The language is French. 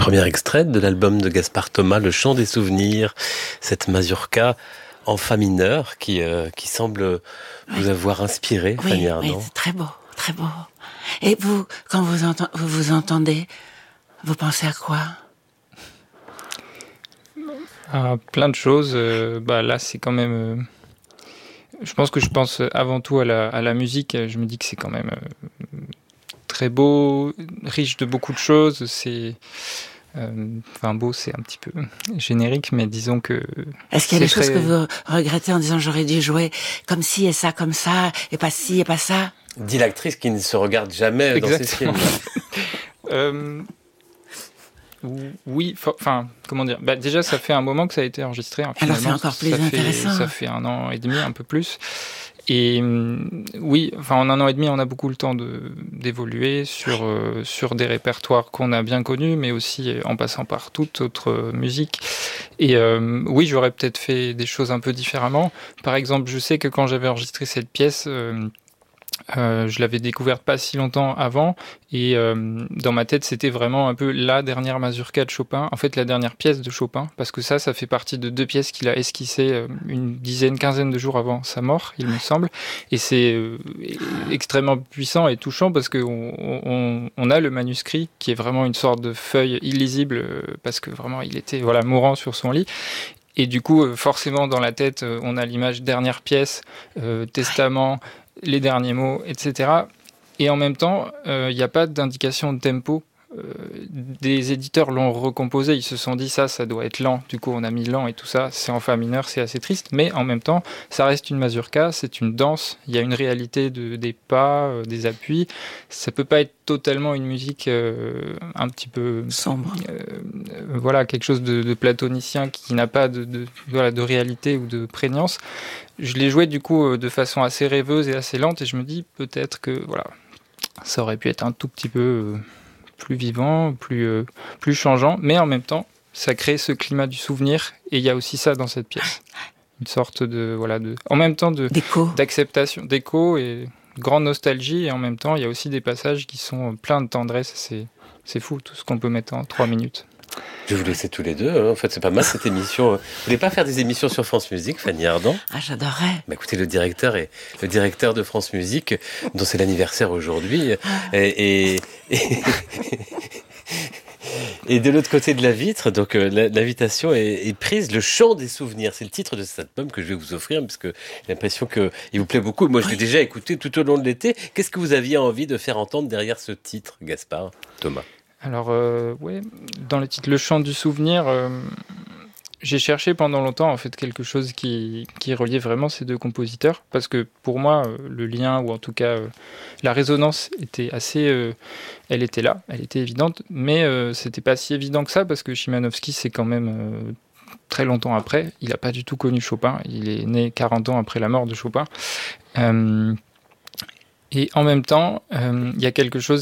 Premier extrait de l'album de Gaspard Thomas, Le Chant des Souvenirs, cette mazurka en fa mineur qui semble vous avoir inspiré, Fanny Ardant. Oui, c'est très beau, très beau. Et vous, quand vous entendez, vous pensez à quoi? Plein de choses. Là, c'est quand même... je pense avant tout à la musique. Je me dis que c'est quand même très beau, riche de beaucoup de choses. C'est... beau, c'est un petit peu générique, mais disons que... Est-ce qu'il y a des choses que vous regrettez en disant j'aurais dû jouer comme ci et ça, comme ça, et pas ci et pas ça? Dit l'actrice qui ne se regarde jamais dans ses films. Oui, comment dire, déjà ça fait un moment que ça a été enregistré. Alors c'est encore plus intéressant. Ça fait 1 an et demi, un peu plus. Et oui, en 1 an et demi, on a beaucoup le temps d'évoluer sur des répertoires qu'on a bien connus, mais aussi en passant par toute autre musique. Et oui, j'aurais peut-être fait des choses un peu différemment. Par exemple, je sais que quand j'avais enregistré cette pièce, je l'avais découverte pas si longtemps avant, et dans ma tête c'était vraiment un peu la dernière mazurka de Chopin, en fait la dernière pièce de Chopin, parce que ça fait partie de 2 pièces qu'il a esquissées une quinzaine de jours avant sa mort, il me semble, et c'est extrêmement puissant et touchant parce que on a le manuscrit qui est vraiment une sorte de feuille illisible, parce que vraiment il était mourant sur son lit. Et du coup, forcément, dans la tête, on a l'image dernière pièce, testament, les derniers mots, etc. Et en même temps, il n'y a pas d'indication de tempo. Des éditeurs l'ont recomposé, ils se sont dit ça doit être lent. Du coup, on a mis lent et tout ça. C'est en fa mineur, c'est assez triste. Mais en même temps, ça reste une mazurka, c'est une danse. Il y a une réalité des pas, des appuis. Ça peut pas être totalement une musique un petit peu sombre. Quelque chose de platonicien qui n'a pas de réalité ou de prégnance. Je l'ai joué du coup de façon assez rêveuse et assez lente, et je me dis peut-être que ça aurait pu être un tout petit peu plus vivant, plus changeant, mais en même temps, ça crée ce climat du souvenir, et il y a aussi ça dans cette pièce. Une sorte en même temps d'acceptation, d'écho et grande nostalgie, et en même temps, il y a aussi des passages qui sont pleins de tendresse. C'est fou, tout ce qu'on peut mettre en 3 minutes. Je vais vous laisser tous les deux. En fait, c'est pas mal cette émission. Vous voulez pas faire des émissions sur France Musique, Fanny Ardant? Ah, j'adorerais. Écoutez, le directeur de France Musique, dont c'est l'anniversaire aujourd'hui, et de l'autre côté de la vitre, donc l'invitation est prise. Le Chant des Souvenirs, c'est le titre de cet album que je vais vous offrir, parce que j'ai l'impression qu'il vous plaît beaucoup. Moi, je l'ai déjà écouté tout au long de l'été. Qu'est-ce que vous aviez envie de faire entendre derrière ce titre, Gaspard Thomas? Alors, dans le titre Le Chant du Souvenir, j'ai cherché pendant longtemps en fait quelque chose qui reliait vraiment ces 2 compositeurs, parce que pour moi, le lien, ou en tout cas la résonance était assez... elle était là, elle était évidente, mais c'était pas si évident que ça, parce que Szymanowski, c'est quand même... très longtemps après, il n'a pas du tout connu Chopin, il est né 40 ans après la mort de Chopin. Et en même temps, il y a quelque chose